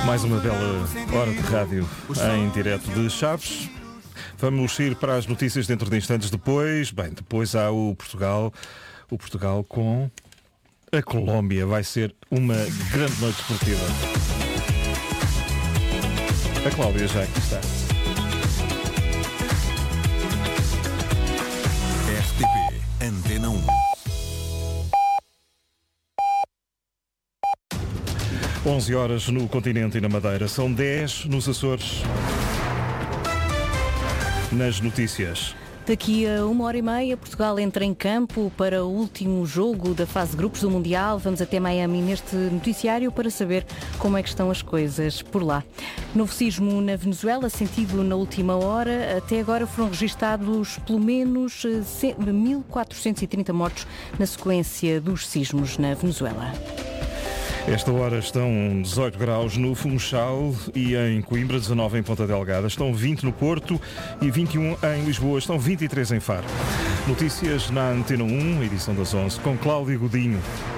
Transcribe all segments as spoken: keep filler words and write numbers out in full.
Mais uma bela hora de rádio em direto de Chaves. Vamos ir para as notícias dentro de instantes depois. Bem, depois há o Portugal. O Portugal com a Colômbia. Vai ser uma grande noite esportiva. A Cláudia já aqui está. R T P Antena um. onze horas no continente e na Madeira. São dez nos Açores. Nas notícias. Daqui a uma hora e meia, Portugal entra em campo para o último jogo da fase de grupos do Mundial. Vamos até Miami neste noticiário para saber como é que estão as coisas por lá. Novo sismo na Venezuela, sentido na última hora. Até agora foram registados pelo menos mil quatrocentos e trinta mortos na sequência dos sismos na Venezuela. Esta hora estão dezoito graus no Funchal e em Coimbra, dezanove em Ponta Delgada. Estão vinte no Porto e vinte e um em Lisboa. Estão vinte e três em Faro. Notícias na Antena um, edição das onze, com Cláudio Godinho.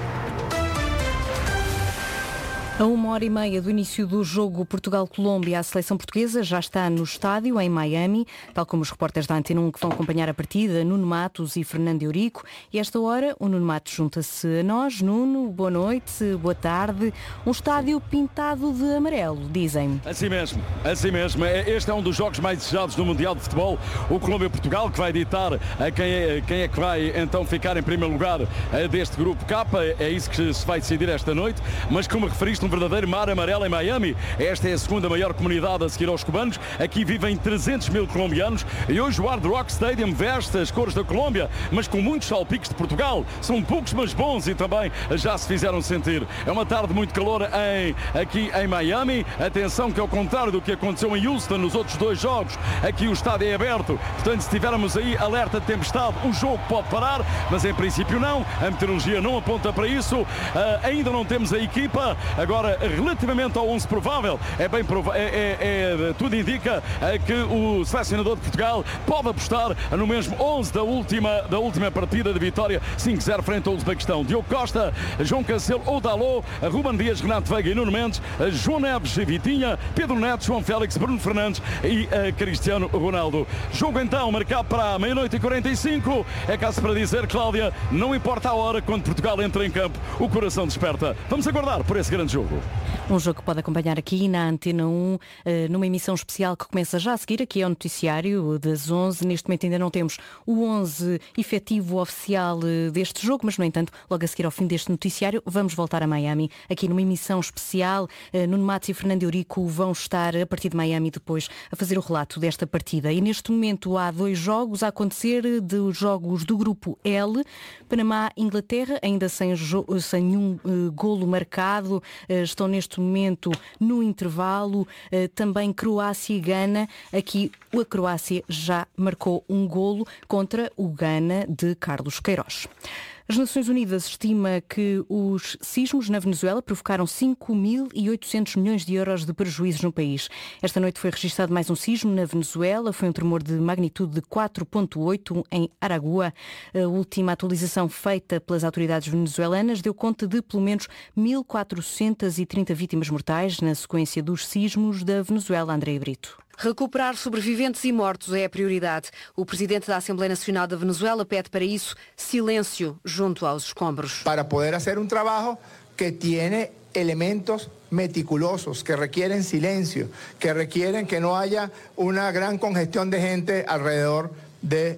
A uma hora e meia do início do jogo Portugal-Colômbia, a seleção portuguesa já está no estádio, em Miami, tal como os repórteres da Antena um que vão acompanhar a partida, Nuno Matos e Fernando Eurico. E esta hora, o Nuno Matos junta-se a nós. Nuno, boa noite, boa tarde. Um estádio pintado de amarelo, dizem-me. Assim mesmo, assim mesmo. Este é um dos jogos mais desejados do Mundial de Futebol, o Colômbia-Portugal, que vai ditar a quem é, quem é que vai então ficar em primeiro lugar deste grupo K. É isso que se vai decidir esta noite, mas como referiste, um verdadeiro mar amarelo em Miami. Esta é a segunda maior comunidade a seguir aos cubanos. Aqui vivem trezentos mil colombianos e hoje o Hard Rock Stadium veste as cores da Colômbia, mas com muitos salpicos de Portugal. São poucos, mas bons, e também já se fizeram sentir. É uma tarde muito calor em, aqui em Miami. Atenção que, ao contrário do que aconteceu em Houston nos outros dois jogos, aqui o estádio é aberto. Portanto, se tivermos aí alerta de tempestade, o jogo pode parar, mas em princípio não. A meteorologia não aponta para isso. Uh, ainda não temos a equipa. Agora, relativamente ao onze provável, é bem prova- é, é, é, tudo indica é, que o selecionador de Portugal pode apostar no mesmo onze da última, da última partida de vitória cinco zero frente ao Uzbequistão. Diogo Costa, João Cancelo, Odalô, Ruben Dias, Renato Veiga e Nuno Mendes, João Neves e Vitinha, Pedro Neto, João Félix, Bruno Fernandes e uh, Cristiano Ronaldo. Jogo então marcado para a meia-noite e quarenta e cinco. É caso para dizer, Cláudia, não importa a hora, quando Portugal entra em campo, o coração desperta. Vamos aguardar por esse grande jogo. Um jogo que pode acompanhar aqui na Antena um, numa emissão especial que começa já a seguir. Aqui é o noticiário das onze. Neste momento ainda não temos o onze efetivo oficial deste jogo, mas, no entanto, logo a seguir ao fim deste noticiário, vamos voltar a Miami, aqui numa emissão especial. Nuno Matos e Fernando Eurico vão estar a partir de Miami depois a fazer o relato desta partida. E neste momento há dois jogos a acontecer, dos jogos do grupo L. Panamá-Inglaterra, ainda sem, jo- sem nenhum uh, golo marcado. Uh, estão neste momento no intervalo. Uh, também Croácia e Gana. Aqui a Croácia já marcou um golo contra o Gana de Carlos Queiroz. As Nações Unidas estima que os sismos na Venezuela provocaram cinco mil e oitocentos milhões de euros de prejuízos no país. Esta noite foi registado mais um sismo na Venezuela. Foi um tremor de magnitude de quatro vírgula oito em Aragua. A última atualização feita pelas autoridades venezuelanas deu conta de pelo menos mil quatrocentas e trinta vítimas mortais na sequência dos sismos da Venezuela. André Brito. Recuperar sobreviventes e mortos é a prioridade. O presidente da Assembleia Nacional da Venezuela pede para isso silêncio junto aos escombros. Para poder fazer um trabalho que tiene elementos meticulosos, que requieren silencio, que requieren que no haya una gran congestión de gente alrededor del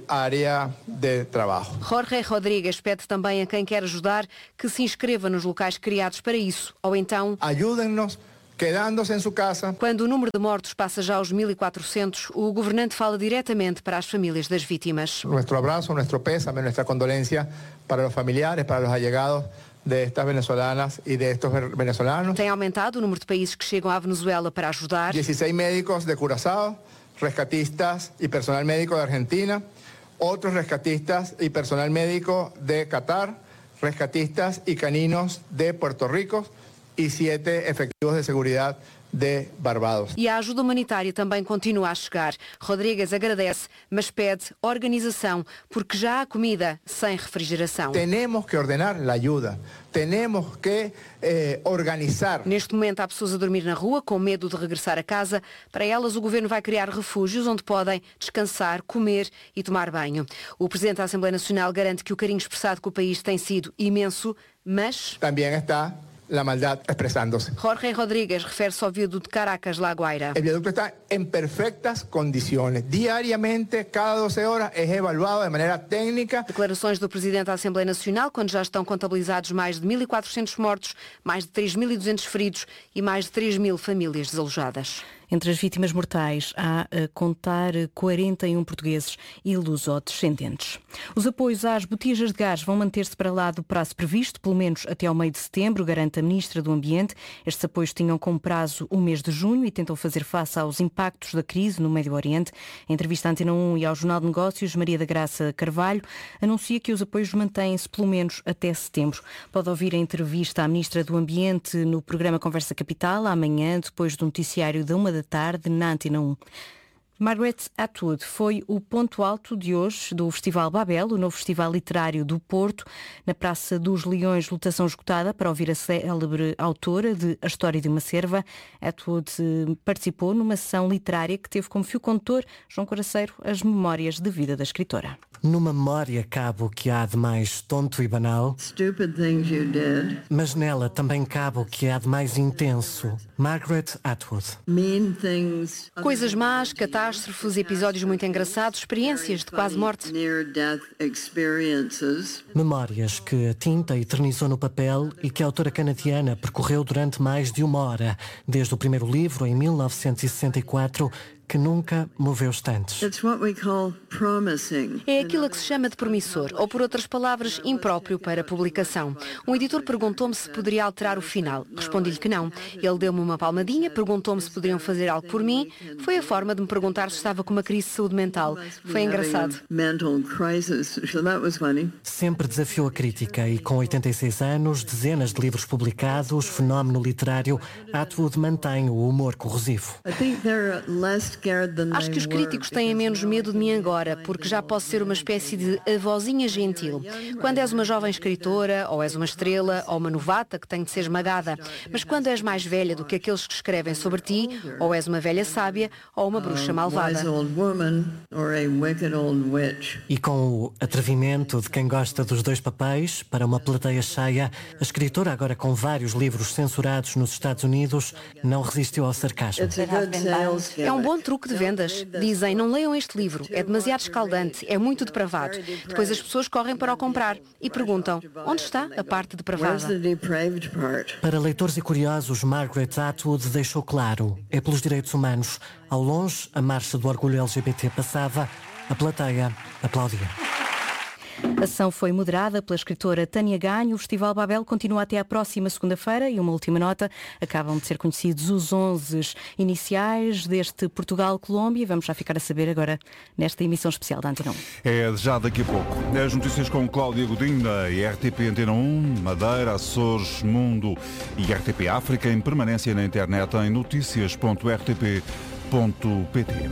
área de trabalho. Jorge Rodrigues pede também a quem quer ajudar que se inscreva nos locais criados para isso, ou então Ajúdennos quedándose em sua casa. Quando o número de mortos passa já aos mil e quatrocentos, o governante fala diretamente para as famílias das vítimas. Nuestro abrazo, nuestro pésame, nuestra condolencia para los familiares, para los allegados de estas venezolanas y de estos venezolanos. Tem aumentado o número de países que chegam à Venezuela para ajudar. dieciséis médicos de Curazao, rescatistas y personal médico de Argentina, otros rescatistas y personal médico de Qatar, rescatistas y caninos de Puerto Rico, y siete efectivos de seguridad de Barbados. E a ajuda humanitária também continua a chegar. Rodrigues agradece, mas pede organização, porque já há comida sem refrigeração. Temos que ordenar a ajuda. Temos que eh, organizar. Neste momento há pessoas a dormir na rua com medo de regressar a casa. Para elas o governo vai criar refúgios onde podem descansar, comer e tomar banho. O Presidente da Assembleia Nacional garante que o carinho expressado com o país tem sido imenso, mas... Também está la maldad expresándose. Jorge Rodríguez refere-se ao viaduto de Caracas, La Guaira. El viaducto está en perfectas condiciones. Diariamente, cada doce horas, es evaluado de maneira técnica. Declarações do Presidente da Assembleia Nacional, quando já estão contabilizados mais de mil e quatrocentos mortos, mais de três mil e duzentos feridos e mais de três mil famílias desalojadas. Entre as vítimas mortais há a contar quarenta e um portugueses e lusodescendentes. Os apoios às botijas de gás vão manter-se para lá do prazo previsto, pelo menos até ao meio de setembro, garante a Ministra do Ambiente. Estes apoios tinham como prazo o mês de junho e tentam fazer face aos impactos da crise no Médio Oriente. Em entrevista à Antena um e ao Jornal de Negócios, Maria da Graça Carvalho anuncia que os apoios mantêm-se pelo menos até setembro. Pode ouvir a entrevista à Ministra do Ambiente no programa Conversa Capital, amanhã, depois do noticiário da uma da tarde, na Antena um. Margaret Atwood foi o ponto alto de hoje do Festival Babel, o novo festival literário do Porto. Na Praça dos Leões, lotação esgotada para ouvir a célebre autora de A História de uma Cerva. Atwood participou numa sessão literária que teve como fio condutor, João Coraceiro, as memórias de vida da escritora. Numa memória cabe o que há de mais tonto e banal, mas nela também cabe o que há de mais intenso. Margaret Atwood. Coisas más, catástrofes, episódios muito engraçados, experiências de quase morte. Memórias que a tinta eternizou no papel e que a autora canadiana percorreu durante mais de uma hora, desde o primeiro livro, em mil novecentos e sessenta e quatro, que nunca moveu estantes. É aquilo que se chama de promissor, ou por outras palavras, impróprio para publicação. Um editor perguntou-me se poderia alterar o final. Respondi-lhe que não. Ele deu-me uma palmadinha, perguntou-me se poderiam fazer algo por mim. Foi a forma de me perguntar se estava com uma crise de saúde mental. Foi engraçado. Sempre desafiou a crítica e com oitenta e seis anos, dezenas de livros publicados, fenómeno literário, Atwood mantém o humor corrosivo. Acho que os críticos têm menos medo de mim agora, porque já posso ser uma espécie de avózinha gentil. Quando és uma jovem escritora, ou és uma estrela, ou uma novata que tem de ser esmagada. Mas quando és mais velha do que aqueles que escrevem sobre ti, ou és uma velha sábia, ou uma bruxa malvada. E com o atrevimento de quem gosta dos dois papéis, para uma plateia cheia, a escritora, agora com vários livros censurados nos Estados Unidos, não resistiu ao sarcasmo. É um bom truque de vendas. Dizem, não leiam este livro, é demasiado escaldante, é muito depravado. Depois as pessoas correm para o comprar e perguntam, onde está a parte depravada? Para leitores e curiosos, Margaret Atwood deixou claro, é pelos direitos humanos. Ao longe, a marcha do orgulho L G B T passava, a plateia aplaudia. A ação foi moderada pela escritora Tânia Ganho. O Festival Babel continua até à próxima segunda-feira. E uma última nota, acabam de ser conhecidos os onze iniciais deste Portugal-Colômbia. Vamos já ficar a saber agora nesta emissão especial da Antena um. É já daqui a pouco. As notícias com Cláudia Godinho da R T P Antena um, Madeira, Açores, Mundo e R T P África em permanência na internet em notícias ponto r t p ponto p t.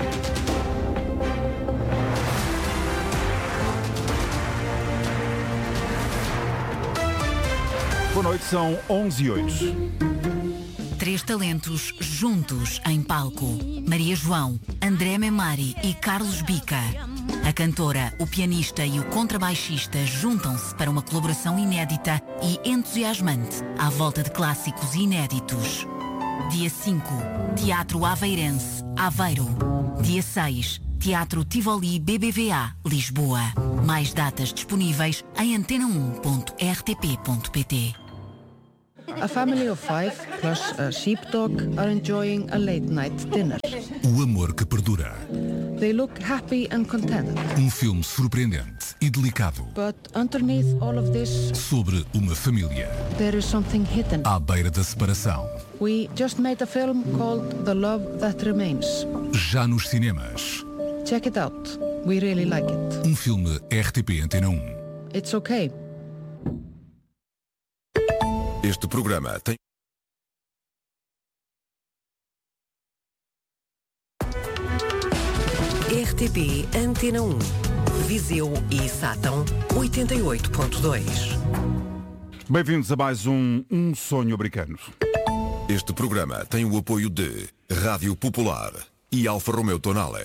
Boa noite, são onze e oito. Três talentos juntos em palco. Maria João, André Memari e Carlos Bica. A cantora, o pianista e o contrabaixista juntam-se para uma colaboração inédita e entusiasmante à volta de clássicos inéditos. Dia cinco, Teatro Aveirense, Aveiro. Dia seis, Teatro Tivoli B B V A, Lisboa. Mais datas disponíveis em antena um ponto r t p ponto p t. A family of five plus a sheepdog are enjoying a late night dinner. O amor que perdura. They look happy and content. Um filme surpreendente e delicado. But underneath all of this, sobre uma família there is something hidden. à beira da separação. We just made a film called The Love That Remains. Já nos cinemas. Check it out. We really like it. Um filme R T P Antena um. It's okay. Este programa tem R T P Antena um. Viseu e Sátão oitenta e oito ponto dois. Bem-vindos a mais um Um Sonho Americano. Este programa tem o apoio de Rádio Popular e Alfa Romeo Tonale.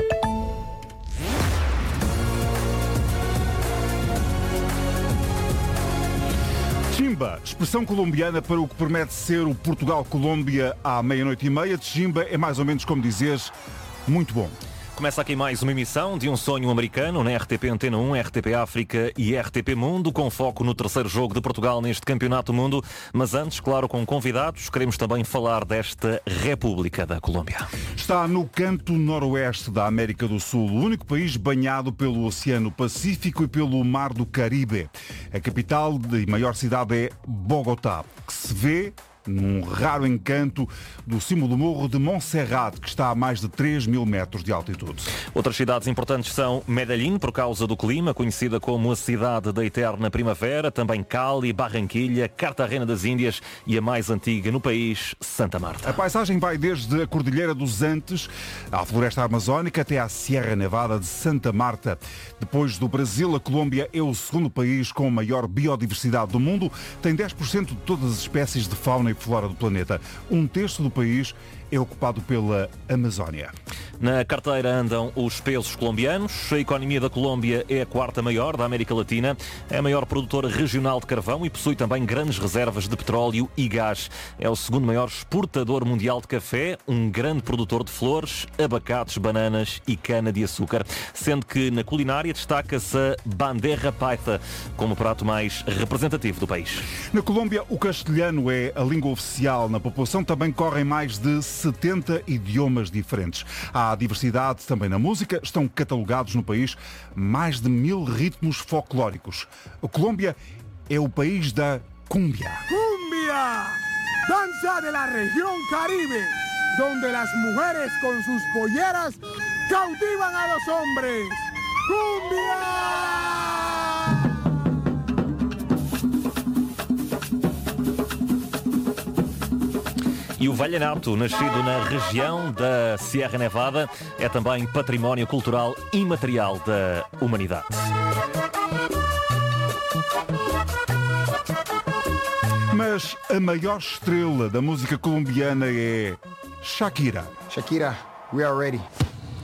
Chimba, expressão colombiana para o que promete ser o Portugal-Colômbia à meia-noite e meia. De Chimba é mais ou menos como dizeres, muito bom. Começa aqui mais uma emissão de Um Sonho Americano na R T P Antena um, R T P África e R T P Mundo, com foco no terceiro jogo de Portugal neste Campeonato do Mundo. Mas antes, claro, com convidados, queremos também falar desta República da Colômbia. Está no canto noroeste da América do Sul, o único país banhado pelo Oceano Pacífico e pelo Mar do Caribe. A capital e maior cidade é Bogotá, que se vê num raro encanto do cimo do morro de Montserrat, que está a mais de três mil metros de altitude. Outras cidades importantes são Medellín, por causa do clima, conhecida como a cidade da eterna primavera, também Cali, Barranquilha, Cartagena das Índias e a mais antiga no país, Santa Marta. A paisagem vai desde a Cordilheira dos Andes, à Floresta Amazónica, até à Sierra Nevada de Santa Marta. Depois do Brasil, a Colômbia é o segundo país com a maior biodiversidade do mundo, tem dez por cento de todas as espécies de fauna e flora do planeta. Um terço do país é ocupado pela Amazónia. Na carteira andam os pesos colombianos. A economia da Colômbia é a quarta maior da América Latina. É a maior produtora regional de carvão e possui também grandes reservas de petróleo e gás. É o segundo maior exportador mundial de café, um grande produtor de flores, abacates, bananas e cana-de-açúcar. Sendo que na culinária destaca-se a bandeja paisa como prato mais representativo do país. Na Colômbia, o castelhano é a língua oficial. Na população também correm mais de setenta idiomas diferentes. Há diversidade também na música. Estão catalogados no país mais de mil ritmos folclóricos. A Colômbia é o país da cúmbia. Cumbia, danza de la región Caribe, donde las mujeres con sus polleras cautivan a los hombres. Cumbia! E o vallenato, nascido na região da Sierra Nevada, é também património cultural imaterial da humanidade. Mas a maior estrela da música colombiana é Shakira. Shakira, we are ready.